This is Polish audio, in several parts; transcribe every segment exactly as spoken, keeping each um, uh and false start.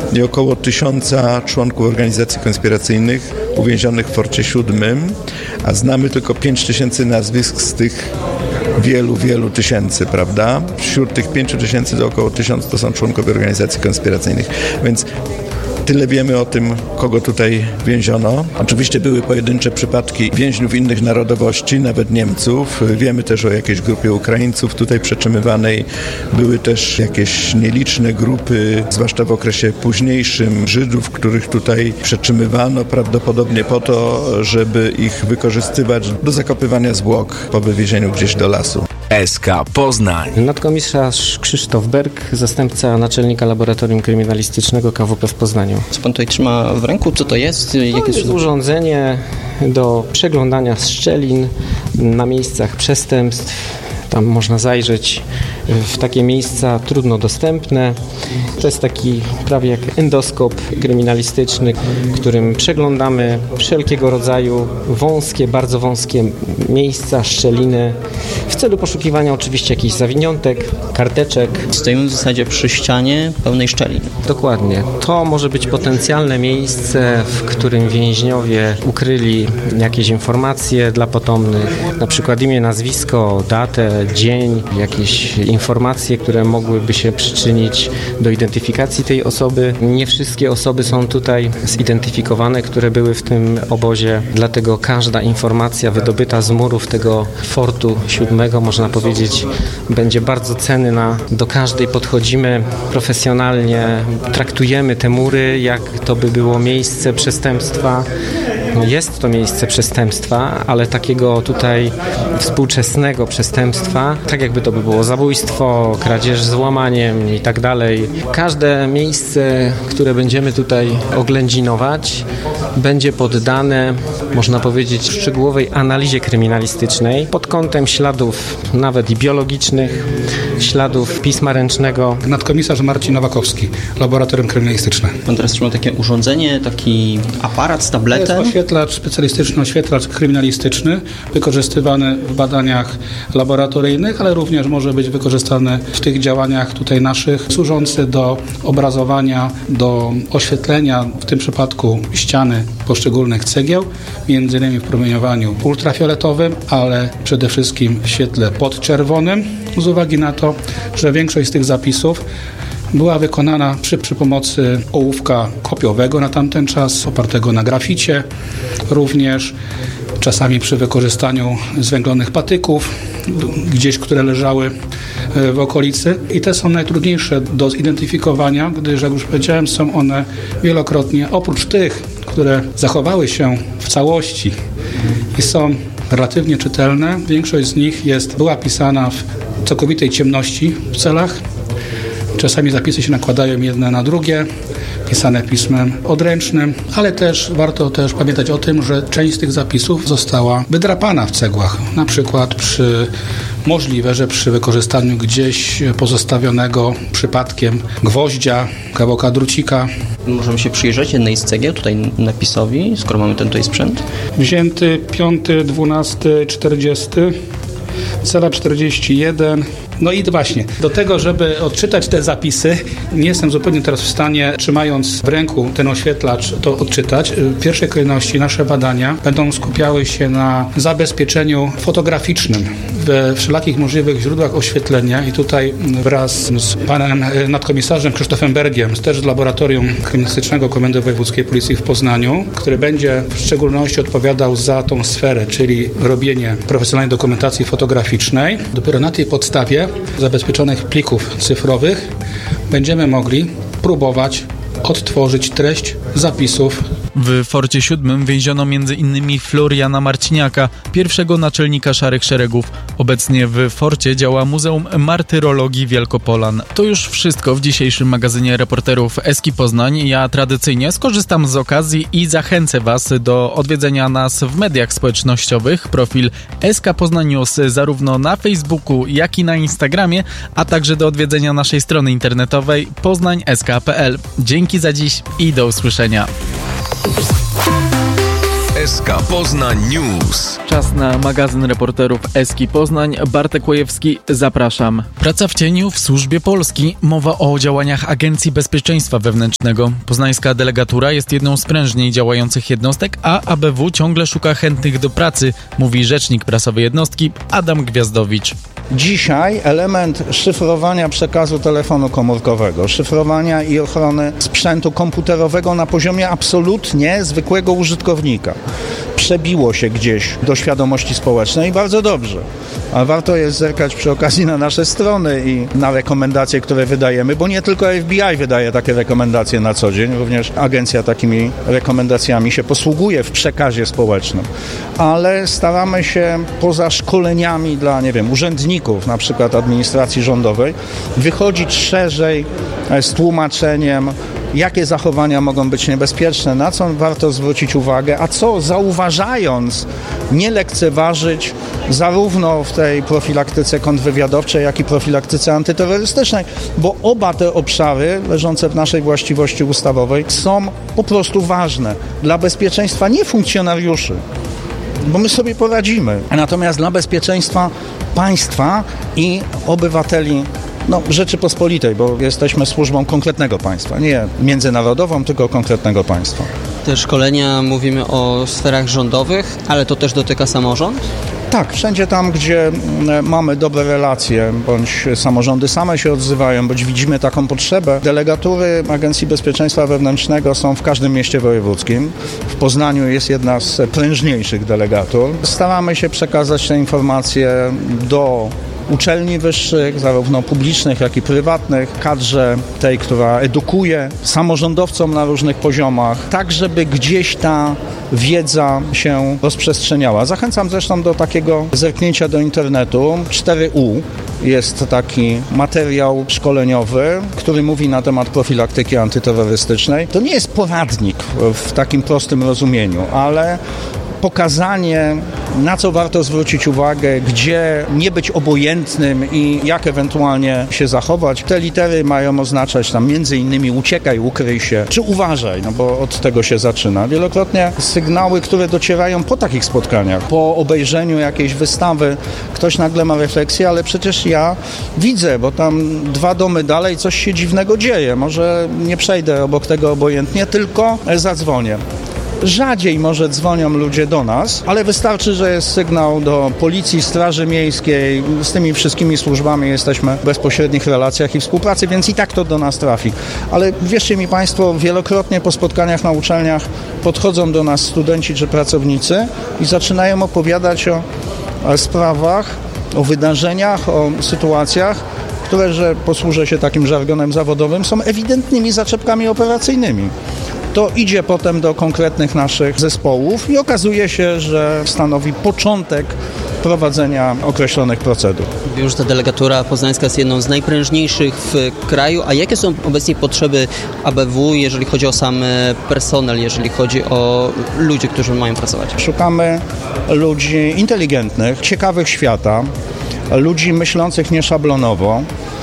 i około tysiąca członków organizacji konspiracyjnych uwięzionych w Forcie Siódmym, a znamy tylko pięć tysięcy nazwisk z tych wielu, wielu tysięcy, prawda? Wśród tych pięciu tysięcy to około tysiąc to są członkowie organizacji konspiracyjnych, więc tyle wiemy o tym, kogo tutaj więziono. Oczywiście były pojedyncze przypadki więźniów innych narodowości, nawet Niemców. Wiemy też o jakiejś grupie Ukraińców tutaj przetrzymywanej. Były też jakieś nieliczne grupy, zwłaszcza w okresie późniejszym, Żydów, których tutaj przetrzymywano prawdopodobnie po to, żeby ich wykorzystywać do zakopywania zwłok po wywiezieniu gdzieś do lasu. S K Poznań. Nadkomisarz Krzysztof Berg, zastępca naczelnika Laboratorium Kryminalistycznego K W P w Poznaniu. Co pan tutaj trzyma w ręku? Co to jest? To Jakie jest urządzenie do przeglądania szczelin na miejscach przestępstw. Tam można zajrzeć w takie miejsca trudno dostępne. To jest taki prawie jak endoskop kryminalistyczny, którym przeglądamy wszelkiego rodzaju wąskie, bardzo wąskie miejsca, szczeliny w celu poszukiwania oczywiście jakichś zawiniątek, karteczek. Stoimy w zasadzie przy ścianie pełnej szczelin. Dokładnie. To może być potencjalne miejsce, w którym więźniowie ukryli jakieś informacje dla potomnych, na przykład imię, nazwisko, datę, dzień, jakieś informacje, które mogłyby się przyczynić do identyfikacji tej osoby. Nie wszystkie osoby są tutaj zidentyfikowane, które były w tym obozie, dlatego każda informacja wydobyta z murów tego Fortu Siódmego, można powiedzieć, będzie bardzo cenna. Do każdej podchodzimy profesjonalnie, traktujemy te mury, jak to by było miejsce przestępstwa. Jest to miejsce przestępstwa, ale takiego tutaj współczesnego przestępstwa, tak jakby to by było zabójstwo, kradzież z łamaniem i tak dalej. Każde miejsce, które będziemy tutaj oględzinować, będzie poddane, można powiedzieć, szczegółowej analizie kryminalistycznej pod kątem śladów nawet i biologicznych, śladów pisma ręcznego. Nadkomisarz Marcin Nowakowski, Laboratorium Kryminalistyczne. Pan teraz trzyma takie urządzenie, taki aparat z tabletem. To jest oświetlacz, specjalistyczny oświetlacz kryminalistyczny, wykorzystywany w badaniach laboratoryjnych, ale również może być wykorzystany w tych działaniach tutaj naszych, służący do obrazowania, do oświetlenia, w tym przypadku ściany poszczególnych cegieł, między innymi w promieniowaniu ultrafioletowym, ale przede wszystkim w świetle podczerwonym, z uwagi na to, że większość z tych zapisów była wykonana przy, przy pomocy ołówka kopiowego na tamten czas, opartego na graficie, również czasami przy wykorzystaniu zwęglonych patyków, gdzieś, które leżały w okolicy. I te są najtrudniejsze do zidentyfikowania, gdyż, jak już powiedziałem, są one wielokrotnie, oprócz tych, które zachowały się w całości i są relatywnie czytelne, większość z nich jest, była pisana w całkowitej ciemności w celach. Czasami zapisy się nakładają jedne na drugie, pisane pismem odręcznym, ale też warto też pamiętać o tym, że część z tych zapisów została wydrapana w cegłach. Na przykład przy możliwe, że przy wykorzystaniu gdzieś pozostawionego przypadkiem gwoździa, kawałka drucika. Możemy się przyjrzeć jednej z cegieł, tutaj napisowi, skoro mamy ten tutaj sprzęt. Wzięty piąty, dwunasty, czterdziesty, cela czterdzieści jeden. No i właśnie, do tego, żeby odczytać te zapisy, nie jestem zupełnie teraz w stanie, trzymając w ręku ten oświetlacz, to odczytać. W pierwszej kolejności nasze badania będą skupiały się na zabezpieczeniu fotograficznym we wszelakich możliwych źródłach oświetlenia i tutaj wraz z panem nadkomisarzem Krzysztofem Bergiem, też z Laboratorium Kryminalistycznego Komendy Wojewódzkiej Policji w Poznaniu, który będzie w szczególności odpowiadał za tą sferę, czyli robienie profesjonalnej dokumentacji fotograficznej. Dopiero na tej podstawie zabezpieczonych plików cyfrowych będziemy mogli próbować odtworzyć treść zapisów. W Forcie Siódmym więziono między innymi Floriana Marciniaka, pierwszego naczelnika Szarych Szeregów. Obecnie w Forcie działa Muzeum Martyrologii Wielkopolan. To już wszystko w dzisiejszym magazynie reporterów S K Poznań. Ja tradycyjnie skorzystam z okazji i zachęcę Was do odwiedzenia nas w mediach społecznościowych. Profil S K Poznań News zarówno na Facebooku, jak i na Instagramie, a także do odwiedzenia naszej strony internetowej poznań kropka s k kropka p l. Dzięki za dziś i do usłyszenia. S K Poznań News. Czas na magazyn reporterów Eski Poznań. Bartek Łojewski, zapraszam. Praca w cieniu w służbie Polski. Mowa o działaniach Agencji Bezpieczeństwa Wewnętrznego. Poznańska delegatura jest jedną z prężniej działających jednostek, a A B W ciągle szuka chętnych do pracy, mówi rzecznik prasowy jednostki Adam Gwiazdowicz. Dzisiaj element szyfrowania przekazu telefonu komórkowego, szyfrowania i ochrony sprzętu komputerowego na poziomie absolutnie zwykłego użytkownika przebiło się gdzieś do świadomości społecznej i bardzo dobrze. A warto jest zerkać przy okazji na nasze strony i na rekomendacje, które wydajemy, bo nie tylko F B I wydaje takie rekomendacje na co dzień, również agencja takimi rekomendacjami się posługuje w przekazie społecznym. Ale staramy się poza szkoleniami dla, nie wiem, urzędników, na przykład administracji rządowej, wychodzić szerzej z tłumaczeniem, jakie zachowania mogą być niebezpieczne, na co warto zwrócić uwagę, a co zauważając nie lekceważyć zarówno w tej profilaktyce kontrwywiadowczej, jak i profilaktyce antyterrorystycznej, bo oba te obszary leżące w naszej właściwości ustawowej są po prostu ważne dla bezpieczeństwa nie funkcjonariuszy, bo my sobie poradzimy, natomiast dla bezpieczeństwa państwa i obywateli No, Rzeczypospolitej, bo jesteśmy służbą konkretnego państwa, nie międzynarodową, tylko konkretnego państwa. Te szkolenia, mówimy o sferach rządowych, ale to też dotyka samorząd? Tak, wszędzie tam, gdzie mamy dobre relacje, bądź samorządy same się odzywają, bądź widzimy taką potrzebę. Delegatury Agencji Bezpieczeństwa Wewnętrznego są w każdym mieście wojewódzkim. W Poznaniu jest jedna z prężniejszych delegatur. Staramy się przekazać te informacje do uczelni wyższych, zarówno publicznych, jak i prywatnych, kadrze tej, która edukuje, samorządowcom na różnych poziomach, tak żeby gdzieś ta wiedza się rozprzestrzeniała. Zachęcam zresztą do takiego zerknięcia do internetu. cztery U jest taki materiał szkoleniowy, który mówi na temat profilaktyki antyterrorystycznej. To nie jest poradnik w takim prostym rozumieniu, ale pokazanie, na co warto zwrócić uwagę, gdzie nie być obojętnym i jak ewentualnie się zachować. Te litery mają oznaczać tam między innymi uciekaj, ukryj się, czy uważaj, no bo od tego się zaczyna. Wielokrotnie sygnały, które docierają po takich spotkaniach, po obejrzeniu jakiejś wystawy, ktoś nagle ma refleksję, ale przecież ja widzę, bo tam dwa domy dalej coś się dziwnego dzieje. Może nie przejdę obok tego obojętnie, tylko zadzwonię. Rzadziej może dzwonią ludzie do nas, ale wystarczy, że jest sygnał do policji, straży miejskiej. Z tymi wszystkimi służbami jesteśmy w bezpośrednich relacjach i współpracy, więc i tak to do nas trafi. Ale wierzcie mi Państwo, wielokrotnie po spotkaniach na uczelniach podchodzą do nas studenci czy pracownicy i zaczynają opowiadać o, o sprawach, o wydarzeniach, o sytuacjach, które, że posłużę się takim żargonem zawodowym, są ewidentnymi zaczepkami operacyjnymi. To idzie potem do konkretnych naszych zespołów i okazuje się, że stanowi początek prowadzenia określonych procedur. Już ta delegatura poznańska jest jedną z najprężniejszych w kraju, a jakie są obecnie potrzeby A B W, jeżeli chodzi o sam personel, jeżeli chodzi o ludzi, którzy mają pracować? Szukamy ludzi inteligentnych, ciekawych świata, ludzi myślących nieszablonowo,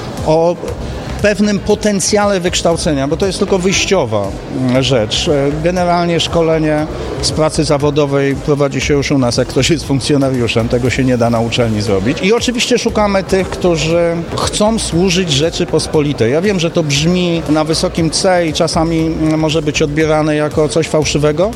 o pewnym potencjale wykształcenia, bo to jest tylko wyjściowa rzecz. Generalnie szkolenie z pracy zawodowej prowadzi się już u nas, jak ktoś jest funkcjonariuszem, tego się nie da na uczelni zrobić. I oczywiście szukamy tych, którzy chcą służyć Rzeczypospolitej. Ja wiem, że to brzmi na wysokim C i czasami może być odbierane jako coś fałszywego,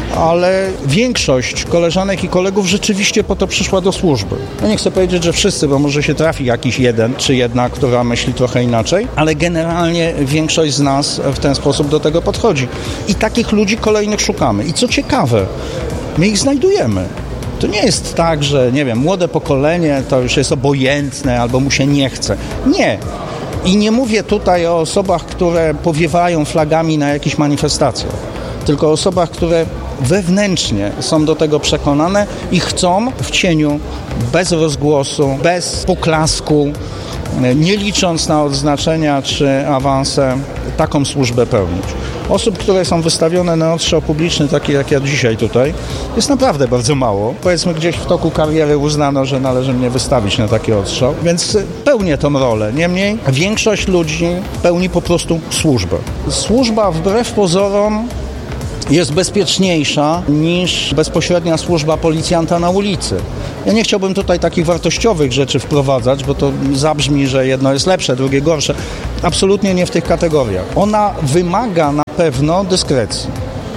ale większość koleżanek i kolegów rzeczywiście po to przyszła do służby. Ja nie chcę powiedzieć, że wszyscy, bo może się trafi jakiś jeden czy jedna, która myśli trochę inaczej, ale generalnie większość z nas w ten sposób do tego podchodzi. I takich ludzi kolejnych szukamy. I co ciekawe, my ich znajdujemy. To nie jest tak, że, nie wiem, młode pokolenie to już jest obojętne albo mu się nie chce. Nie. I nie mówię tutaj o osobach, które powiewają flagami na jakichś manifestacjach, tylko o osobach, które wewnętrznie są do tego przekonane i chcą w cieniu, bez rozgłosu, bez poklasku, nie licząc na odznaczenia czy awanse, taką służbę pełnić. Osób, które są wystawione na odstrzał publiczny, takie jak ja dzisiaj tutaj, jest naprawdę bardzo mało. Powiedzmy, gdzieś w toku kariery uznano, że należy mnie wystawić na taki odstrzał, więc pełnię tą rolę. Niemniej większość ludzi pełni po prostu służbę. Służba wbrew pozorom jest bezpieczniejsza niż bezpośrednia służba policjanta na ulicy. Ja nie chciałbym tutaj takich wartościowych rzeczy wprowadzać, bo to zabrzmi, że jedno jest lepsze, drugie gorsze. Absolutnie nie w tych kategoriach. Ona wymaga na pewno dyskrecji.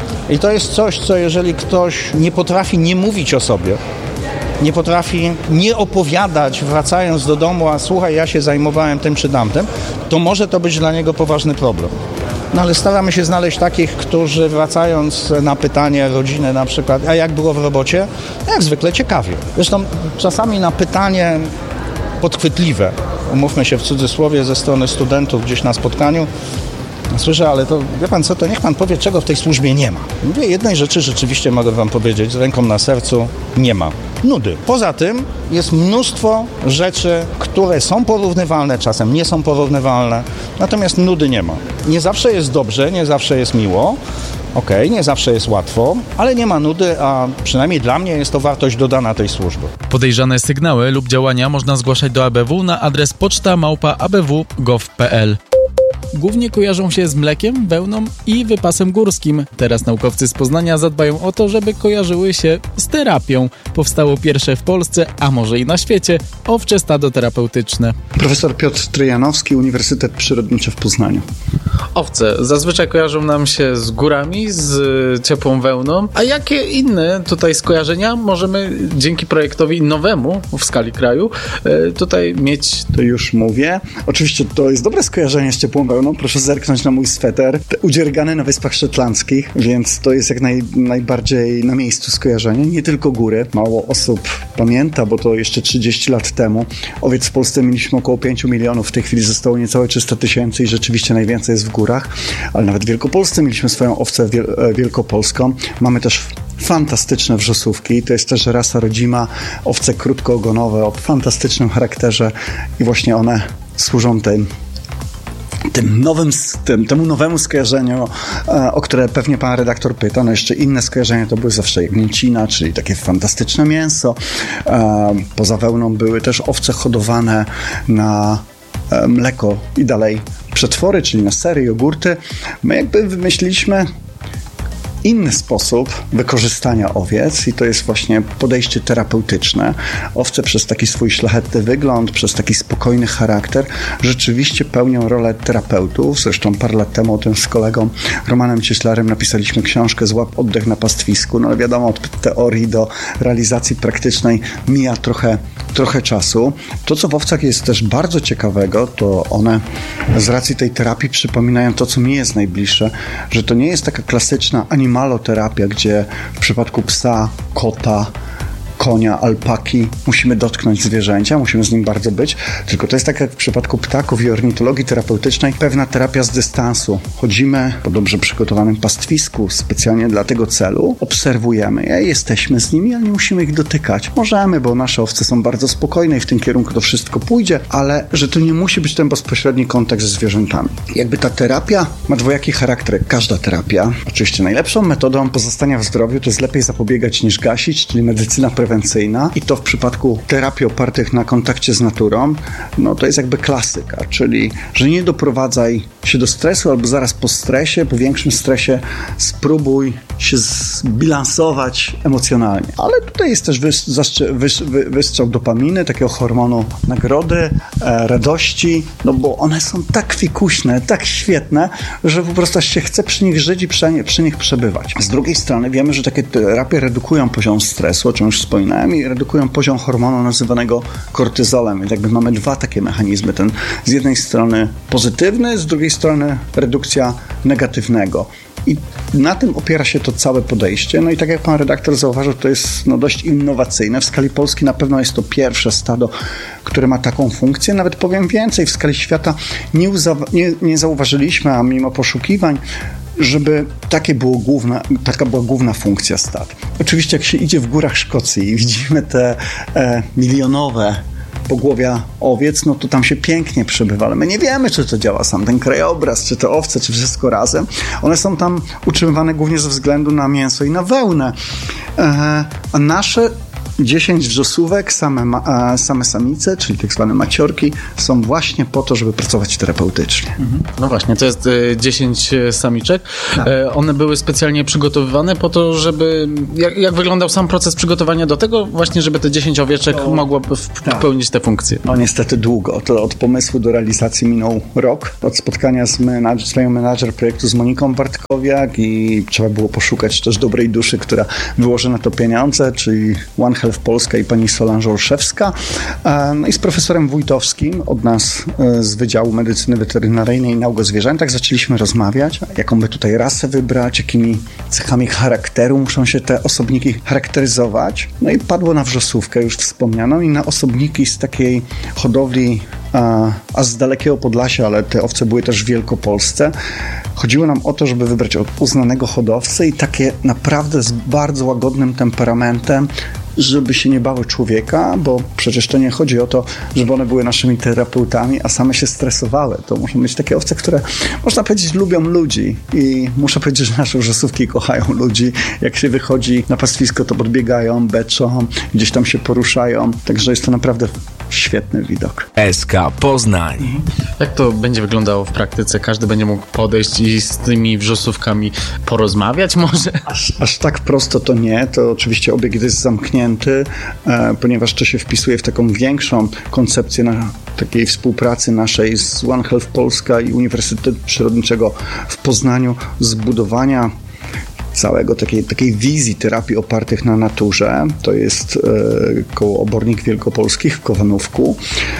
I to jest coś, co jeżeli ktoś nie potrafi nie mówić o sobie, nie potrafi nie opowiadać, wracając do domu, a słuchaj, ja się zajmowałem tym czy tamtym, to może to być dla niego poważny problem. No ale staramy się znaleźć takich, którzy wracając na pytanie rodziny na przykład, a jak było w robocie? Jak zwykle ciekawie. Zresztą czasami na pytanie podchwytliwe, umówmy się w cudzysłowie, ze strony studentów gdzieś na spotkaniu, słyszę, ale to wie pan co, to niech pan powie, czego w tej służbie nie ma. Mówię, jednej rzeczy rzeczywiście mogę wam powiedzieć, z ręką na sercu, nie ma. Nudy. Poza tym jest mnóstwo rzeczy, które są porównywalne, czasem nie są porównywalne, natomiast nudy nie ma. Nie zawsze jest dobrze, nie zawsze jest miło, okej, okay, nie zawsze jest łatwo, ale nie ma nudy, a przynajmniej dla mnie jest to wartość dodana tej służby. Podejrzane sygnały lub działania można zgłaszać do A B W na adres poczta małpa a b w kropka gov kropka p l. Głównie kojarzą się z mlekiem, wełną i wypasem górskim. Teraz naukowcy z Poznania zadbają o to, żeby kojarzyły się z terapią. Powstało pierwsze w Polsce, a może i na świecie, owcze stado terapeutyczne. Profesor Piotr Trojanowski, Uniwersytet Przyrodniczy w Poznaniu. Owce zazwyczaj kojarzą nam się z górami, z ciepłą wełną. A jakie inne tutaj skojarzenia możemy dzięki projektowi nowemu w skali kraju tutaj mieć? To już mówię. Oczywiście to jest dobre skojarzenie z ciepłą wełną. Proszę zerknąć na mój sweter. Udziergany na Wyspach Szetlandzkich, więc to jest jak naj, najbardziej na miejscu skojarzenie. Nie tylko góry. Mało osób pamięta, bo to jeszcze trzydzieści lat temu. Owiec w Polsce mieliśmy około pięć milionów. W tej chwili zostało niecałe trzysta tysięcy i rzeczywiście najwięcej jest w górach. Ale nawet w Wielkopolsce mieliśmy swoją owcę wiel- wielkopolską. Mamy też fantastyczne wrzosówki. To jest też rasa rodzima. Owce krótkoogonowe o fantastycznym charakterze i właśnie one służą tym Tym nowym, tym, temu nowemu skojarzeniu, e, o które pewnie pan redaktor pyta. No jeszcze inne skojarzenia to były zawsze jagnięcina, czyli takie fantastyczne mięso. E, poza wełną były też owce hodowane na e, mleko i dalej przetwory, czyli na sery, jogurty. My jakby wymyśliliśmy inny sposób wykorzystania owiec i to jest właśnie podejście terapeutyczne. Owce przez taki swój szlachetny wygląd, przez taki spokojny charakter rzeczywiście pełnią rolę terapeutów. Zresztą parę lat temu o tym z kolegą Romanem Cieślarem napisaliśmy książkę Złap oddech na pastwisku. No ale wiadomo, od teorii do realizacji praktycznej mija trochę, trochę czasu. To, co w owcach jest też bardzo ciekawego, to one z racji tej terapii przypominają to, co mi jest najbliższe, że to nie jest taka klasyczna animalna maloterapia, gdzie w przypadku psa, kota, konia, alpaki musimy dotknąć zwierzęcia, musimy z nim bardzo być, tylko to jest tak jak w przypadku ptaków i ornitologii terapeutycznej, pewna terapia z dystansu. Chodzimy po dobrze przygotowanym pastwisku specjalnie dla tego celu, obserwujemy je, jesteśmy z nimi, ale nie musimy ich dotykać. Możemy, bo nasze owce są bardzo spokojne i w tym kierunku to wszystko pójdzie, ale że to nie musi być ten bezpośredni kontakt ze zwierzętami. Jakby ta terapia ma dwojaki charakter. Każda terapia. Oczywiście najlepszą metodą pozostania w zdrowiu to jest lepiej zapobiegać niż gasić, czyli medycyna prewencyjna. I to w przypadku terapii opartych na kontakcie z naturą, no to jest jakby klasyka, czyli że nie doprowadzaj się do stresu albo zaraz po stresie, po większym stresie spróbuj się zbilansować emocjonalnie. Ale tutaj jest też wystrzał, wystrzał dopaminy, takiego hormonu nagrody, e, radości, no bo one są tak fikuśne, tak świetne, że po prostu się chce przy nich żyć i przy, przy nich przebywać. Z drugiej strony wiemy, że takie terapie redukują poziom stresu, o czym już wspominałem, i redukują poziom hormonu nazywanego kortyzolem. Więc jakby mamy dwa takie mechanizmy. Ten z jednej strony pozytywny, z drugiej strony redukcja negatywnego. I na tym opiera się to całe podejście. No i tak jak pan redaktor zauważył, to jest no, dość innowacyjne. W skali Polski na pewno jest to pierwsze stado, które ma taką funkcję. Nawet powiem więcej, w skali świata nie, uza- nie, nie zauważyliśmy, a mimo poszukiwań, żeby takie było główna, taka była główna funkcja stad. Oczywiście jak się idzie w górach Szkocji i widzimy te e, milionowe pogłowia owiec, no to tam się pięknie przebywa, ale my nie wiemy, czy to działa sam ten krajobraz, czy te owce, czy wszystko razem. One są tam utrzymywane głównie ze względu na mięso i na wełnę. E, a nasze dziesięć wrzosówek, same, ma, same samice, czyli tak zwane maciorki, są właśnie po to, żeby pracować terapeutycznie. Mhm. No właśnie, to jest dziesięć samiczek. Tak. One były specjalnie przygotowywane po to, żeby... Jak, jak wyglądał sam proces przygotowania do tego właśnie, żeby te dziesięć owieczek to, mogło tak. pełnić te funkcje? No niestety długo. To od pomysłu do realizacji minął rok. Od spotkania z menadż- swoją menadżer projektu z Moniką Bartkowiak i trzeba było poszukać też dobrej duszy, która wyłoży na to pieniądze, czyli One Health Polska i pani Solange Olszewska. No i z profesorem Wójtowskim od nas z Wydziału Medycyny Weterynaryjnej i Nauk o Zwierzętach zaczęliśmy rozmawiać, jaką by tutaj rasę wybrać, jakimi cechami charakteru muszą się te osobniki charakteryzować. No i padło na wrzosówkę już wspomnianą i na osobniki z takiej hodowli a, a z dalekiego Podlasia, ale te owce były też w Wielkopolsce. Chodziło nam o to, żeby wybrać od uznanego hodowcę i takie naprawdę z bardzo łagodnym temperamentem, żeby się nie bały człowieka, bo przecież to nie chodzi o to, żeby one były naszymi terapeutami, a same się stresowały. To muszą być takie owce, które, można powiedzieć, lubią ludzi i muszę powiedzieć, że nasze wrzosówki kochają ludzi. Jak się wychodzi na pastwisko, to podbiegają, beczą, gdzieś tam się poruszają, także jest to naprawdę świetny widok. S K Poznań. Jak to będzie wyglądało w praktyce? Każdy będzie mógł podejść i z tymi wrzosówkami porozmawiać może? Aż, aż tak prosto to nie. To oczywiście obiekt jest zamknięty, e, ponieważ to się wpisuje w taką większą koncepcję na takiej współpracy naszej z One Health Polska i Uniwersytetu Przyrodniczego w Poznaniu, zbudowania całego takiej, takiej wizji terapii opartych na naturze. To jest e, koło Obornik Wielkopolskich w Kowanówku.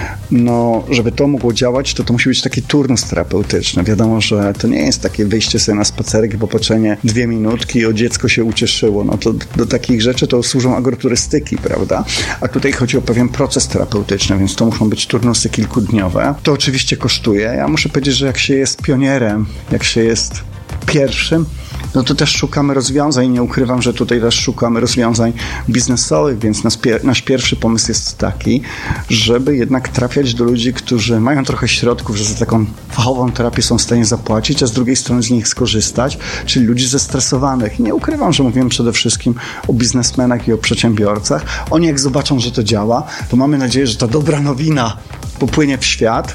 No, żeby to mogło działać, to to musi być taki turnus terapeutyczny. Wiadomo, że to nie jest takie wyjście sobie na spacerek i popatrzenie dwie minutki i o dziecko się ucieszyło. No to do, do takich rzeczy to służą agroturystyki, prawda? A tutaj chodzi o pewien proces terapeutyczny, więc to muszą być turnusy kilkudniowe. To oczywiście kosztuje. Ja muszę powiedzieć, że jak się jest pionierem, jak się jest pierwszym, no to też szukamy rozwiązań. Nie ukrywam, że tutaj też szukamy rozwiązań biznesowych, więc nasz, pier- nasz pierwszy pomysł jest taki, żeby jednak trafiać do ludzi, którzy mają trochę środków, że za taką fachową terapię są w stanie zapłacić, a z drugiej strony z nich skorzystać, czyli ludzi zestresowanych. Nie ukrywam, że mówimy przede wszystkim o biznesmenach i o przedsiębiorcach. Oni jak zobaczą, że to działa, to mamy nadzieję, że ta dobra nowina popłynie w świat.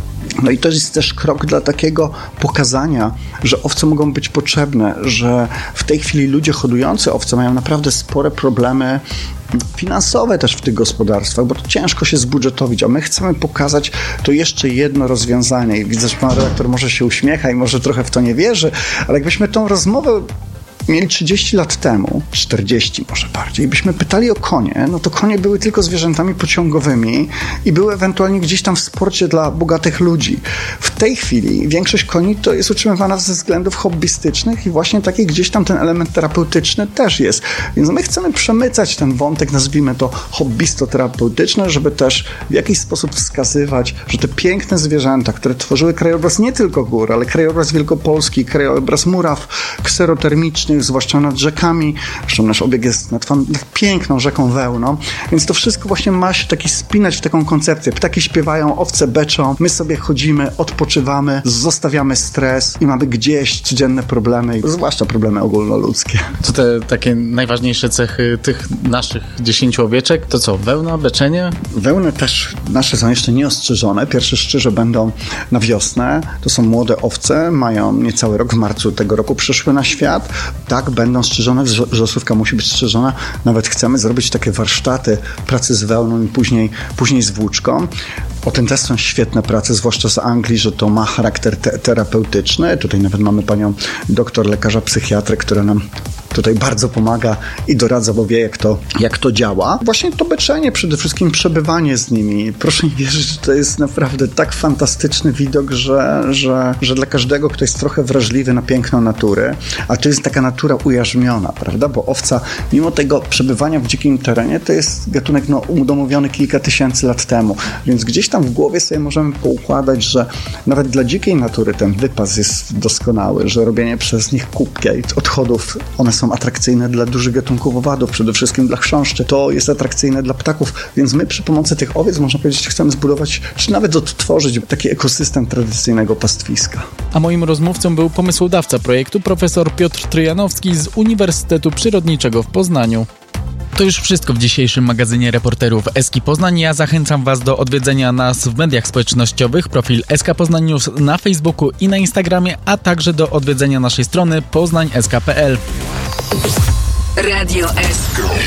No i to jest też krok dla takiego pokazania, że owce mogą być potrzebne, że w tej chwili ludzie hodujący owce mają naprawdę spore problemy finansowe też w tych gospodarstwach, bo to ciężko się zbudżetowić, a my chcemy pokazać to jeszcze jedno rozwiązanie. I widzę, że pan redaktor może się uśmiecha i może trochę w to nie wierzy, ale jakbyśmy tą rozmowę mieli trzydzieści lat temu, czterdzieści może bardziej, i byśmy pytali o konie, no to konie były tylko zwierzętami pociągowymi i były ewentualnie gdzieś tam w sporcie dla bogatych ludzi. W tej chwili większość koni to jest utrzymywana ze względów hobbystycznych i właśnie taki gdzieś tam ten element terapeutyczny też jest. Więc my chcemy przemycać ten wątek, nazwijmy to hobbysto-terapeutyczny, żeby też w jakiś sposób wskazywać, że te piękne zwierzęta, które tworzyły krajobraz nie tylko gór, ale krajobraz wielkopolski, krajobraz muraw kserotermicznych, zwłaszcza nad rzekami. Zresztą nasz obieg jest nad, nad piękną rzeką Wełną, więc to wszystko właśnie ma się taki spinać w taką koncepcję. Ptaki śpiewają, owce beczą, my sobie chodzimy, odpoczywamy, zostawiamy stres i mamy gdzieś codzienne problemy, zwłaszcza problemy ogólnoludzkie. To te takie najważniejsze cechy tych naszych dziesięciu owieczek, to co, wełna, beczenie? Wełny też nasze są jeszcze nieostrzyżone. Pierwsze szczyże będą na wiosnę. To są młode owce, mają niecały rok, w marcu tego roku przyszły na świat. Tak, będą strzyżone, wrzosówka musi być strzyżona. Nawet chcemy zrobić takie warsztaty pracy z wełną i później, później z włóczką. O tym też są świetne prace, zwłaszcza z Anglii, że to ma charakter te- terapeutyczny. Tutaj nawet mamy panią doktor, lekarza psychiatrę, która nam tutaj bardzo pomaga i doradza, bo wie, jak to, jak to działa. Właśnie to beczenie, przede wszystkim przebywanie z nimi. Proszę mi wierzyć, że to jest naprawdę tak fantastyczny widok, że, że, że dla każdego, kto jest trochę wrażliwy na piękno natury, a to jest taka natura ujarzmiona, prawda? Bo owca, mimo tego przebywania w dzikim terenie, to jest gatunek no, udomowiony kilka tysięcy lat temu. Więc gdzieś tam w głowie sobie możemy poukładać, że nawet dla dzikiej natury ten wypas jest doskonały, że robienie przez nich kubki odchodów, one są atrakcyjne dla dużych gatunków owadów, przede wszystkim dla chrząszczy. To jest atrakcyjne dla ptaków, więc my przy pomocy tych owiec, można powiedzieć, chcemy zbudować, czy nawet odtworzyć taki ekosystem tradycyjnego pastwiska. A moim rozmówcą był pomysłodawca projektu profesor Piotr Tryjanowski z Uniwersytetu Przyrodniczego w Poznaniu. To już wszystko w dzisiejszym magazynie reporterów S K Poznań. Ja zachęcam Was do odwiedzenia nas w mediach społecznościowych, profil S K Poznań News na Facebooku i na Instagramie, a także do odwiedzenia naszej strony poznań s k kropka p l. Radio S K.